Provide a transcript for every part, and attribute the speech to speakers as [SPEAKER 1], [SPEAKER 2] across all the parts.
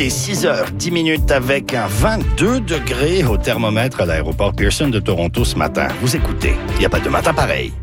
[SPEAKER 1] Il est 6h10 avec un 22 degrés au thermomètre à l'aéroport Pearson de Toronto ce matin. Vous écoutez, il n'y a pas de matin pareil.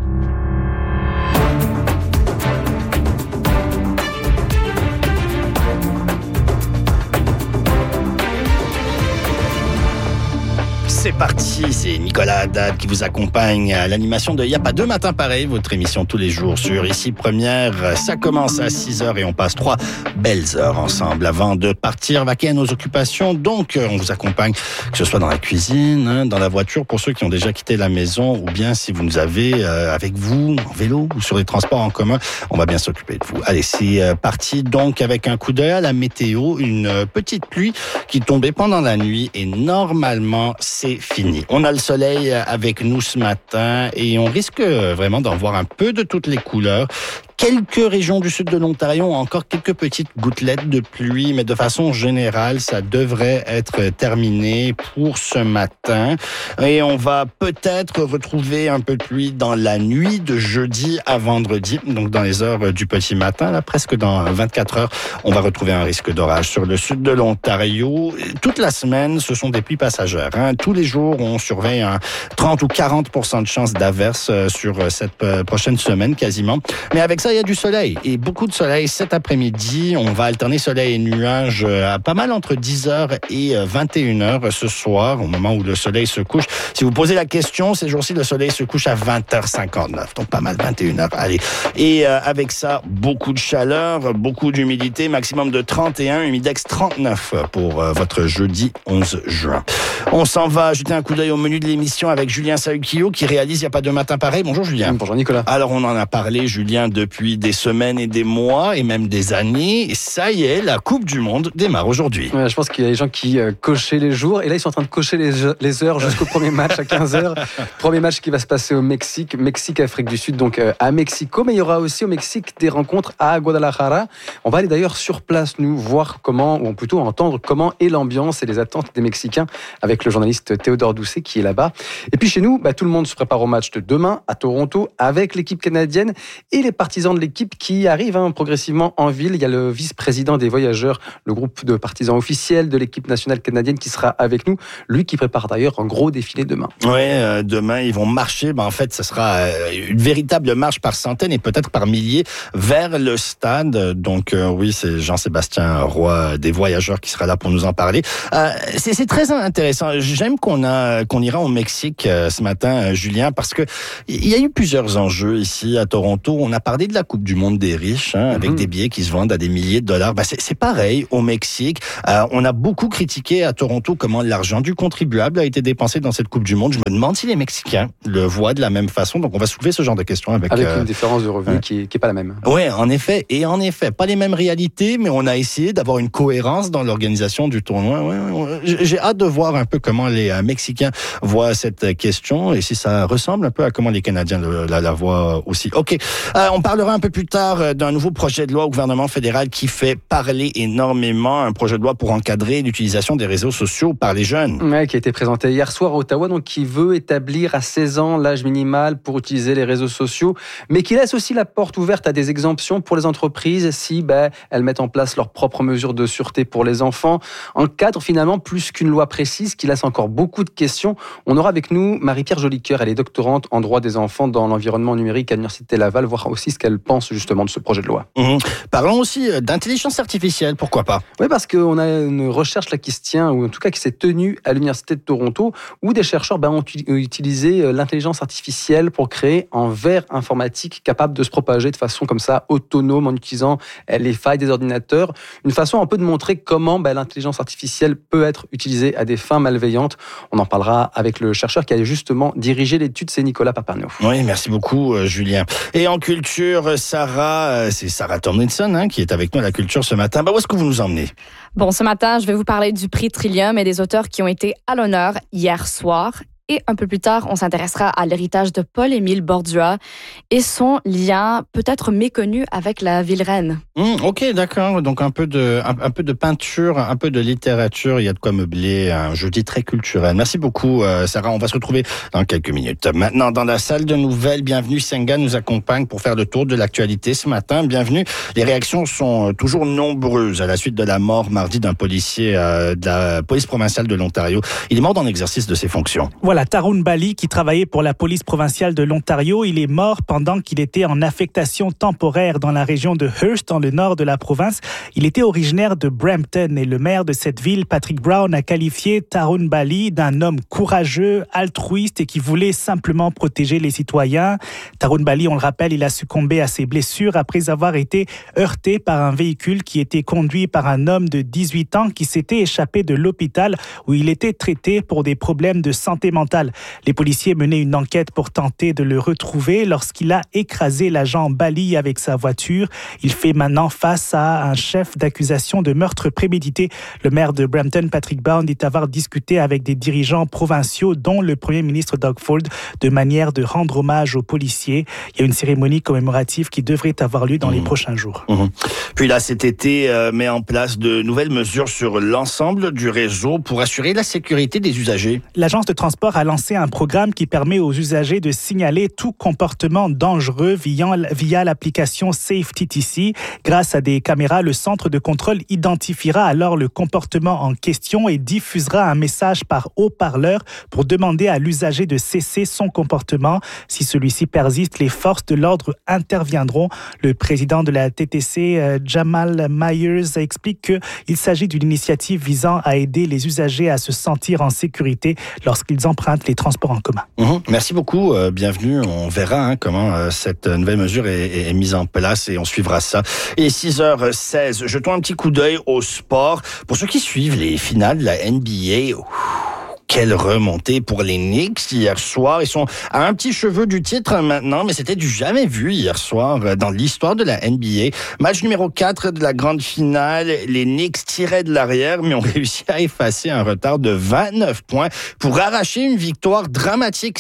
[SPEAKER 1] C'est parti, c'est Nicolas Haddad qui vous accompagne à l'animation de Y'a pas deux matins pareils, votre émission tous les jours sur Ici Première. Ça commence à 6h et on passe 3 belles heures ensemble avant de partir vaquer à nos occupations. Donc, on vous accompagne, que ce soit dans la cuisine, dans la voiture, pour ceux qui ont déjà quitté la maison, ou bien si vous nous avez avec vous, en vélo ou sur les transports en commun, on va bien s'occuper de vous. Allez, c'est parti donc avec un coup d'œil à la météo, une petite pluie qui tombait pendant la nuit et normalement, c'est fini. On a le soleil avec nous ce matin et on risque vraiment d'en voir un peu de toutes les couleurs. Quelques régions du sud de l'Ontario ont encore quelques petites gouttelettes de pluie, mais de façon générale, ça devrait être terminé pour ce matin. Et on va peut-être retrouver un peu de pluie dans la nuit de jeudi à vendredi, donc dans les heures du petit matin, là, presque dans 24 heures, on va retrouver un risque d'orage sur le sud de l'Ontario. Toute la semaine, ce sont des pluies passagères. Tous les jours, on surveille un 30 ou 40% de chance d'averse sur cette prochaine semaine quasiment. Mais avec ça, il y a du soleil et beaucoup de soleil cet après-midi. On va alterner soleil et nuages à pas mal entre 10h et 21h ce soir, au moment où le soleil se couche. Si vous posez la question, ces jours-ci, le soleil se couche à 20h59, donc pas mal 21h. Allez. Et avec ça, beaucoup de chaleur, beaucoup d'humidité, maximum de 31, humidex 39 pour votre jeudi 11 juin. On s'en va jeter un coup d'œil au menu de l'émission avec Julien Saukio qui réalise Il n'y a pas de matin pareil. Bonjour Julien.
[SPEAKER 2] Bonjour Nicolas.
[SPEAKER 1] Alors on en a parlé Julien depuis des semaines et des mois et même des années. Et ça y est, la Coupe du Monde démarre aujourd'hui.
[SPEAKER 2] Ouais, je pense qu'il y a des gens qui cochaient les jours et là ils sont en train de cocher les heures jusqu'au premier match à 15h. Premier match qui va se passer au Mexique, Afrique du Sud, donc à Mexico. Mais il y aura aussi au Mexique des rencontres à Guadalajara. On va aller d'ailleurs sur place nous voir comment, ou plutôt entendre comment est l'ambiance et les attentes des Mexicains avec le journaliste Théodore Doucet qui est là-bas. Et puis chez nous, tout le monde se prépare au match de demain à Toronto avec l'équipe canadienne et les partisans de l'équipe qui arrivent progressivement en ville. Il y a le vice-président des Voyageurs, le groupe de partisans officiels de l'équipe nationale canadienne qui sera avec nous. Lui qui prépare d'ailleurs un gros défilé demain.
[SPEAKER 1] Oui, demain ils vont marcher. En fait, ce sera une véritable marche par centaines et peut-être par milliers vers le stade. Donc oui, c'est Jean-Sébastien Roy des Voyageurs qui sera là pour nous en parler. C'est très intéressant. J'aime qu'on ira au Mexique ce matin, Julien, parce que il y a eu plusieurs enjeux ici à Toronto. On a parlé de la Coupe du Monde des riches, avec des billets qui se vendent à des milliers de dollars. C'est pareil au Mexique. On a beaucoup critiqué à Toronto comment l'argent du contribuable a été dépensé dans cette Coupe du Monde. Je me demande si les Mexicains le voient de la même façon. Donc on va soulever ce genre de questions avec
[SPEAKER 2] une différence de revenus qui est pas la même.
[SPEAKER 1] Oui, en effet. Et en effet, pas les mêmes réalités, mais on a essayé d'avoir une cohérence dans l'organisation du tournoi. J'ai hâte de voir un peu comment les Mexicains voient cette question et si ça ressemble un peu à comment les Canadiens la voient aussi. OK. On parlera un peu plus tard d'un nouveau projet de loi au gouvernement fédéral qui fait parler énormément, un projet de loi pour encadrer l'utilisation des réseaux sociaux par les jeunes.
[SPEAKER 2] Ouais, qui a été présenté hier soir à Ottawa, donc qui veut établir à 16 ans l'âge minimal pour utiliser les réseaux sociaux, mais qui laisse aussi la porte ouverte à des exemptions pour les entreprises si elles mettent en place leurs propres mesures de sûreté pour les enfants. Un cadre finalement plus qu'une loi précise qui laisse encore beaucoup de questions. On aura avec nous Marie-Pierre Jolicoeur, elle est doctorante en droit des enfants dans l'environnement numérique à l'Université Laval, voir aussi ce qu'elle pense justement de ce projet de loi.
[SPEAKER 1] Parlons aussi d'intelligence artificielle, pourquoi pas?
[SPEAKER 2] Oui, parce qu'on a une recherche là qui se tient, ou en tout cas qui s'est tenue à l'Université de Toronto, où des chercheurs ont utilisé l'intelligence artificielle pour créer un verre informatique capable de se propager de façon comme ça, autonome, en utilisant les failles des ordinateurs. Une façon un peu de montrer comment l'intelligence artificielle peut être utilisée à des fins malveillantes. On en parlera avec le chercheur qui a justement dirigé l'étude, c'est Nicolas Paparneau.
[SPEAKER 1] Oui, merci beaucoup Julien. Et en culture, c'est Sarah Tomlinson qui est avec nous à la culture ce matin. Où est-ce que vous nous emmenez?
[SPEAKER 3] Bon, ce matin, je vais vous parler du prix Trillium et des auteurs qui ont été à l'honneur hier soir. Et un peu plus tard, on s'intéressera à l'héritage de Paul-Émile Bordua et son lien peut-être méconnu avec la ville reine.
[SPEAKER 1] Ok, d'accord. Donc un peu de peinture, un peu de littérature. Il y a de quoi meubler un jeudi très culturel. Merci beaucoup, Sarah. On va se retrouver dans quelques minutes. Maintenant, dans la salle de nouvelles, bienvenue. Senga nous accompagne pour faire le tour de l'actualité ce matin. Bienvenue. Les réactions sont toujours nombreuses à la suite de la mort mardi d'un policier de la police provinciale de l'Ontario. Il est mort dans l'exercice de ses fonctions.
[SPEAKER 4] Voilà, Tarun Bali, qui travaillait pour la police provinciale de l'Ontario, il est mort pendant qu'il était en affectation temporaire dans la région de Hearst, dans le nord de la province. Il était originaire de Brampton et le maire de cette ville, Patrick Brown, a qualifié Tarun Bali d'un homme courageux, altruiste et qui voulait simplement protéger les citoyens. Tarun Bali, on le rappelle, il a succombé à ses blessures après avoir été heurté par un véhicule qui était conduit par un homme de 18 ans qui s'était échappé de l'hôpital où il était traité pour des problèmes de santé mentale. Les policiers menaient une enquête pour tenter de le retrouver lorsqu'il a écrasé l'agent Bali avec sa voiture. Il fait maintenant face à un chef d'accusation de meurtre prémédité. Le maire de Brampton, Patrick Brown, dit avoir discuté avec des dirigeants provinciaux, dont le premier ministre Doug Ford, de manière de rendre hommage aux policiers. Il y a une cérémonie commémorative qui devrait avoir lieu dans les prochains jours.
[SPEAKER 1] Puis là, cet été, met en place de nouvelles mesures sur l'ensemble du réseau pour assurer la sécurité des usagers.
[SPEAKER 4] L'agence de transport a lancé un programme qui permet aux usagers de signaler tout comportement dangereux via l'application SafeTTC. Grâce à des caméras, le centre de contrôle identifiera alors le comportement en question et diffusera un message par haut-parleur pour demander à l'usager de cesser son comportement. Si celui-ci persiste, les forces de l'ordre interviendront. Le président de la TTC, Jamal Myers, explique qu'il s'agit d'une initiative visant à aider les usagers à se sentir en sécurité lorsqu'ils empruntent les transports en commun.
[SPEAKER 1] Merci beaucoup, bienvenue. On verra comment cette nouvelle mesure est mise en place et on suivra ça. Et 6h16, jetons un petit coup d'œil au sport. Pour ceux qui suivent les finales de la NBA, quelle remontée pour les Knicks hier soir. Ils sont à un petit cheveu du titre maintenant, mais c'était du jamais vu hier soir dans l'histoire de la NBA. Match numéro 4 de la grande finale. Les Knicks tiraient de l'arrière, mais ont réussi à effacer un retard de 29 points pour arracher une victoire dramatique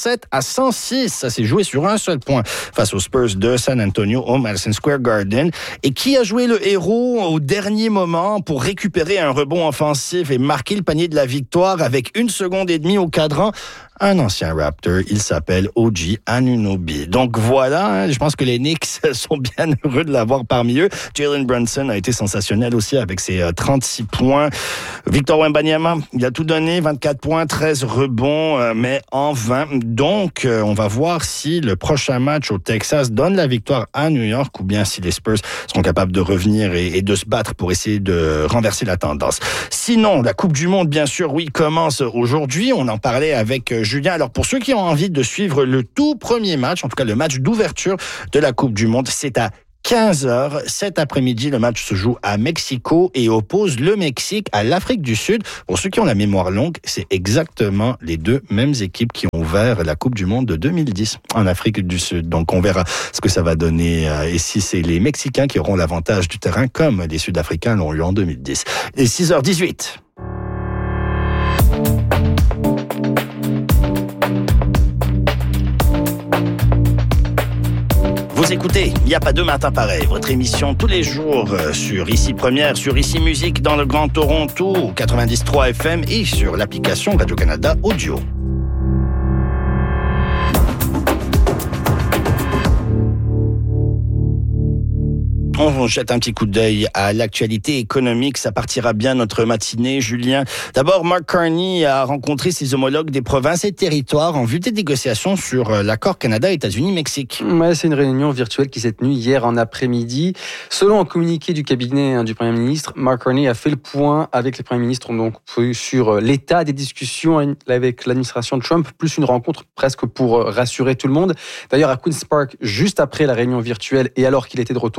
[SPEAKER 1] 107-106. Ça s'est joué sur un seul point face aux Spurs de San Antonio au Madison Square Garden. Et qui a joué le héros au dernier moment pour récupérer un rebond offensif et marquer le panier de la victoire avec 1 seconde et demie au cadran? Un ancien Raptor, il s'appelle OG Anunoby. Donc voilà, je pense que les Knicks sont bien heureux de l'avoir parmi eux. Jalen Brunson a été sensationnel aussi avec ses 36 points. Victor Wembanyama, il a tout donné, 24 points, 13 rebonds, mais en vain. Donc, on va voir si le prochain match au Texas donne la victoire à New York ou bien si les Spurs seront capables de revenir et de se battre pour essayer de renverser la tendance. Sinon, la Coupe du Monde, bien sûr, oui, commence aujourd'hui. On en parlait avec Julien. Alors, pour ceux qui ont envie de suivre le tout premier match, en tout cas le match d'ouverture de la Coupe du Monde, c'est à 15h cet après-midi. Le match se joue à Mexico et oppose le Mexique à l'Afrique du Sud. Pour ceux qui ont la mémoire longue, c'est exactement les deux mêmes équipes qui ont ouvert la Coupe du Monde de 2010 en Afrique du Sud. Donc, on verra ce que ça va donner et si c'est les Mexicains qui auront l'avantage du terrain comme les Sud-Africains l'ont eu en 2010. Et 6h18. Vous écoutez, il n'y a pas deux matins pareils. Votre émission tous les jours sur Ici Première, sur Ici Musique dans le Grand Toronto, 93 FM et sur l'application Radio-Canada Audio. On jette un petit coup d'œil à l'actualité économique. Ça partira bien notre matinée, Julien. D'abord, Mark Carney a rencontré ses homologues des provinces et territoires en vue des négociations sur l'accord Canada-États-Unis-Mexique.
[SPEAKER 2] Ouais, c'est une réunion virtuelle qui s'est tenue hier en après-midi. Selon un communiqué du cabinet du Premier ministre, Mark Carney a fait le point avec les Premiers ministres donc, sur l'état des discussions avec l'administration Trump, plus une rencontre presque pour rassurer tout le monde. D'ailleurs, à Queen's Park, juste après la réunion virtuelle et alors qu'il était de retour de Washington,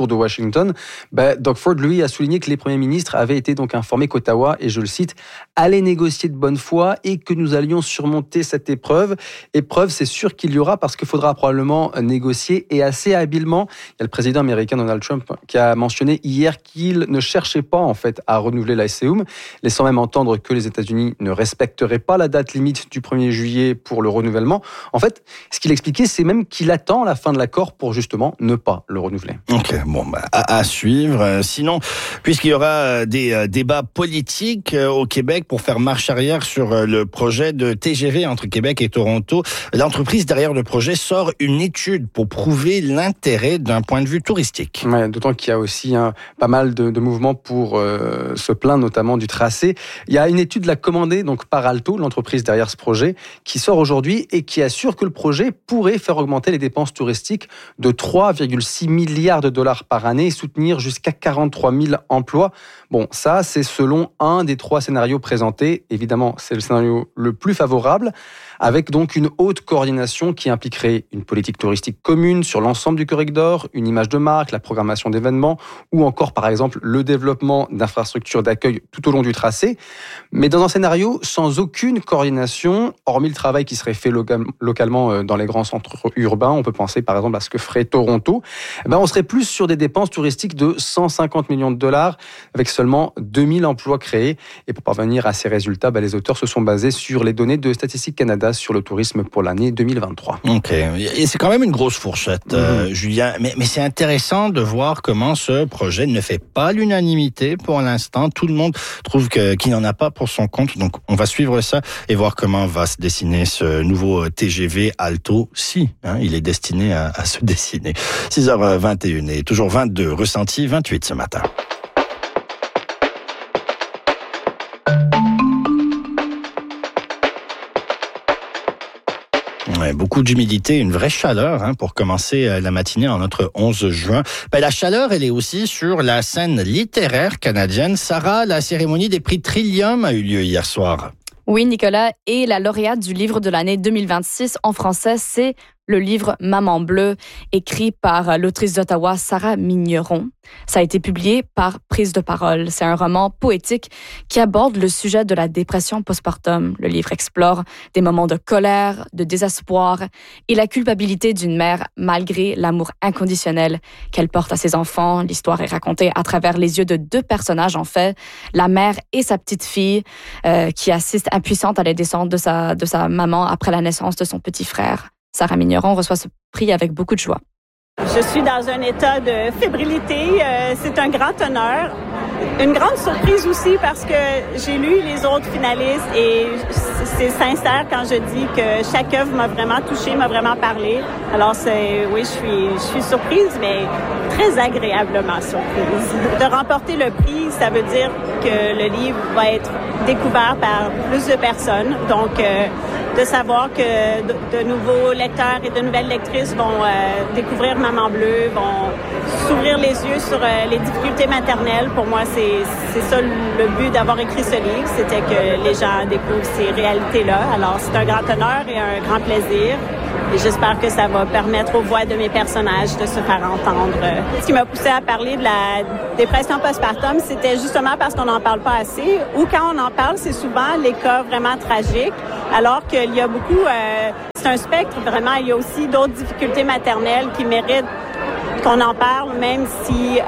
[SPEAKER 2] Washington, Doug Ford, lui, a souligné que les premiers ministres avaient été donc informés qu'Ottawa, et je le cite, allait négocier de bonne foi et que nous allions surmonter cette épreuve. Épreuve, c'est sûr qu'il y aura parce qu'il faudra probablement négocier et assez habilement. Il y a le président américain Donald Trump qui a mentionné hier qu'il ne cherchait pas en fait à renouveler l'ICEUM, laissant même entendre que les États-Unis ne respecteraient pas la date limite du 1er juillet pour le renouvellement. En fait, ce qu'il expliquait, c'est même qu'il attend la fin de l'accord pour justement ne pas le renouveler.
[SPEAKER 1] Ok, à suivre. Sinon, puisqu'il y aura des débats politiques au Québec pour faire marche arrière sur le projet de TGV entre Québec et Toronto, l'entreprise derrière le projet sort une étude pour prouver l'intérêt d'un point de vue touristique.
[SPEAKER 2] Ouais, d'autant qu'il y a aussi pas mal de mouvements pour se plaindre notamment du tracé. Il y a une étude commandée donc par Alto, l'entreprise derrière ce projet, qui sort aujourd'hui et qui assure que le projet pourrait faire augmenter les dépenses touristiques de 3,6 milliards de dollars par année et soutenir jusqu'à 43 000 emplois. Bon, ça, c'est selon un des 3 scénarios présentés. Évidemment, c'est le scénario le plus favorable, avec donc une haute coordination qui impliquerait une politique touristique commune sur l'ensemble du corridor, une image de marque, la programmation d'événements, ou encore, par exemple, le développement d'infrastructures d'accueil tout au long du tracé. Mais dans un scénario sans aucune coordination, hormis le travail qui serait fait localement dans les grands centres urbains, on peut penser par exemple à ce que ferait Toronto, on serait plus sur des dépenses touristiques de 150 millions de dollars, avec seulement 2000 emplois créés. Et pour parvenir à ces résultats, les auteurs se sont basés sur les données de Statistique Canada sur le tourisme pour l'année 2023.
[SPEAKER 1] Ok, et c'est quand même une grosse fourchette, Julien, mais c'est intéressant de voir comment ce projet ne fait pas l'unanimité pour l'instant. Tout le monde trouve qu'il n'en a pas pour son compte, donc on va suivre ça et voir comment va se dessiner ce nouveau TGV Alto, si il est destiné à se dessiner. 6h21 et toujours 22, ressenti 28 ce matin. Ouais, beaucoup d'humidité, une vraie chaleur pour commencer la matinée en notre 11 juin. La chaleur, elle est aussi sur la scène littéraire canadienne. Sarah, la cérémonie des prix Trillium a eu lieu hier soir.
[SPEAKER 3] Oui, Nicolas, et la lauréate du livre de l'année 2026 en français, c'est le livre Maman Bleue, écrit par l'autrice d'Ottawa, Sarah Migneron. Ça a été publié par Prise de parole. C'est un roman poétique qui aborde le sujet de la dépression postpartum. Le livre explore des moments de colère, de désespoir et la culpabilité d'une mère malgré l'amour inconditionnel qu'elle porte à ses enfants. L'histoire est racontée à travers les yeux de 2 personnages, en fait, la mère et sa petite fille qui assistent impuissante à la descente de sa maman après la naissance de son petit frère. Sarah Migneron reçoit ce prix avec beaucoup de joie.
[SPEAKER 5] Je suis dans un état de fébrilité. C'est un grand honneur. Une grande surprise aussi parce que j'ai lu les autres finalistes et c'est sincère quand je dis que chaque œuvre m'a vraiment touchée, m'a vraiment parlé. Alors oui, je suis surprise, mais très agréablement surprise. De remporter le prix, ça veut dire que le livre va être découvert par plus de personnes. Donc, de savoir que de nouveaux lecteurs et de nouvelles lectrices vont découvrir Maman Bleue, vont s'ouvrir les yeux sur les difficultés maternelles. Pour moi, c'est ça le but d'avoir écrit ce livre, c'était que les gens découvrent ces réalités-là. Alors, c'est un grand honneur et un grand plaisir. Et j'espère que ça va permettre aux voix de mes personnages de se faire entendre. Ce qui m'a poussé à parler de la dépression postpartum, c'était justement parce qu'on n'en parle pas assez. Ou quand on en parle, c'est souvent les cas vraiment tragiques. Alors qu'il y a beaucoup... c'est un spectre, vraiment. Il y a aussi d'autres difficultés maternelles qui méritent qu'on en parle, même si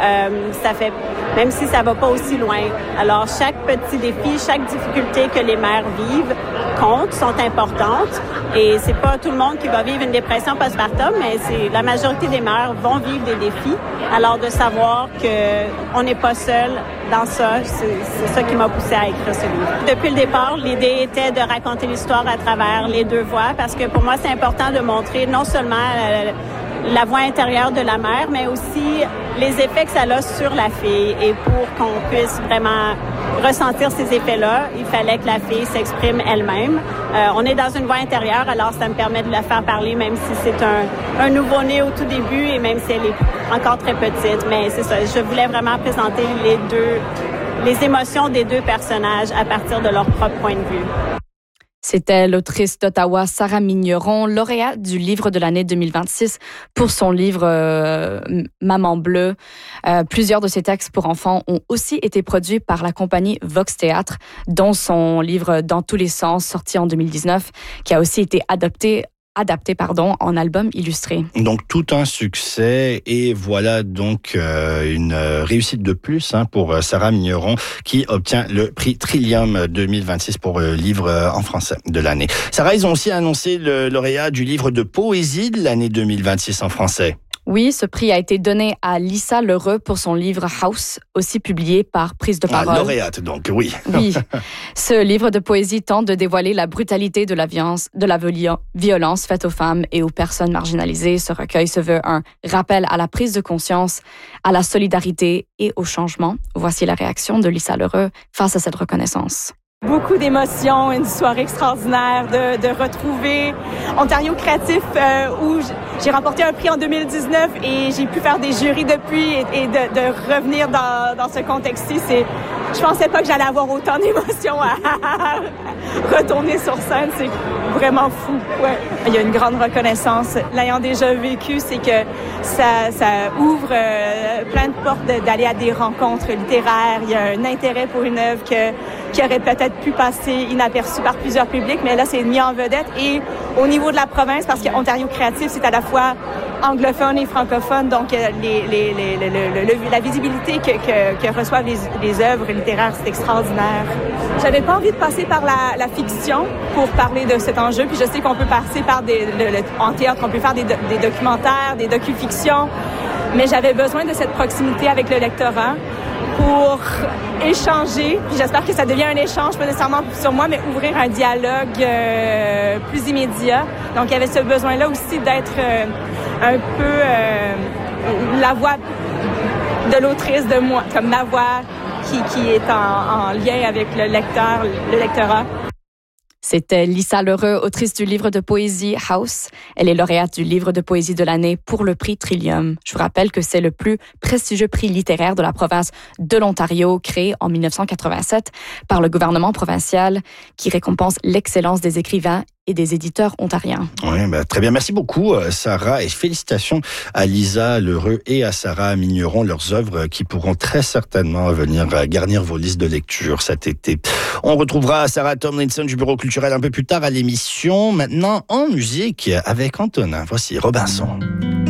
[SPEAKER 5] ça va pas aussi loin. Alors, chaque petit défi, chaque difficulté que les mères vivent compte, sont importantes. Et c'est pas tout le monde qui va vivre une dépression postpartum, mais la majorité des mères vont vivre des défis. Alors, de savoir qu'on n'est pas seul dans ça, c'est ça qui m'a poussée à écrire ce livre. Depuis le départ, l'idée était de raconter l'histoire à travers les 2 voix, parce que pour moi, c'est important de montrer non seulement la voix intérieure de la mère, mais aussi les effets que ça a sur la fille. Et pour qu'on puisse vraiment ressentir ces effets-là, il fallait que la fille s'exprime elle-même. On est dans une voix intérieure, alors ça me permet de la faire parler, même si c'est un nouveau-né au tout début et même si elle est encore très petite. Mais c'est ça, je voulais vraiment présenter les émotions des 2 personnages à partir de leur propre point de vue.
[SPEAKER 3] C'était l'autrice d'Ottawa, Sarah Migneron, lauréate du livre de l'année 2026 pour son livre Maman Bleue. Plusieurs de ses textes pour enfants ont aussi été produits par la compagnie Vox Théâtre, dont son livre Dans tous les sens, sorti en 2019, qui a aussi été adapté en album illustré.
[SPEAKER 1] Donc tout un succès et voilà donc une réussite de plus pour Sarah Migneron qui obtient le prix Trillium 2026 pour le livre en français de l'année. Sarah, ils ont aussi annoncé le lauréat du livre de poésie de l'année 2026 en français.
[SPEAKER 3] Oui, ce prix a été donné à Lisa Lheureux pour son livre House, aussi publié par Prise de Parole.
[SPEAKER 1] Lauréate donc, oui.
[SPEAKER 3] Oui. Ce livre de poésie tente de dévoiler la brutalité de la violence faite aux femmes et aux personnes marginalisées. Ce recueil se veut un rappel à la prise de conscience, à la solidarité et au changement. Voici la réaction de Lisa Lheureux face à cette reconnaissance.
[SPEAKER 6] Beaucoup d'émotions, une soirée extraordinaire de retrouver Ontario Créatif où j'ai remporté un prix en 2019 et j'ai pu faire des jurys depuis et de revenir dans ce contexte-ci. Je pensais pas que j'allais avoir autant d'émotions à retourner sur scène. C'est vraiment fou. Ouais. Il y a une grande reconnaissance. L'ayant déjà vécu, c'est que ça ouvre plein de portes d'aller à des rencontres littéraires. Il y a un intérêt pour une œuvre qui aurait peut-être pu passer inaperçue par plusieurs publics, mais là, c'est mis en vedette. Et au niveau de la province, parce que Ontario Créatif, c'est à la fois anglophone et francophone, donc la visibilité que reçoivent les œuvres littéraires, c'est extraordinaire. J'avais pas envie de passer par la fiction pour parler de cet enjeu, puis je sais qu'on peut passer par en théâtre, on peut faire des documentaires, des docu-fictions, mais j'avais besoin de cette proximité avec le lectorat pour échanger, puis j'espère que ça devient un échange, pas nécessairement sur moi, mais ouvrir un dialogue plus immédiat. Donc, il y avait ce besoin-là aussi d'être un peu la voix de l'autrice, de moi, comme ma voix qui est en lien avec le lectorat.
[SPEAKER 3] C'était Lisa Lheureux, autrice du livre de poésie House. Elle est lauréate du livre de poésie de l'année pour le prix Trillium. Je vous rappelle que c'est le plus prestigieux prix littéraire de la province de l'Ontario, créé en 1987 par le gouvernement provincial, qui récompense l'excellence des écrivains et des éditeurs ontariens.
[SPEAKER 1] Oui, très bien. Merci beaucoup, Sarah, et félicitations à Lisa Lheureux et à Sarah Migneron, leurs œuvres qui pourront très certainement venir garnir vos listes de lecture cet été. On retrouvera Sarah Tomlinson du Bureau culturel un peu plus tard à l'émission. Maintenant, en musique, avec Antonin. Voici Robinson.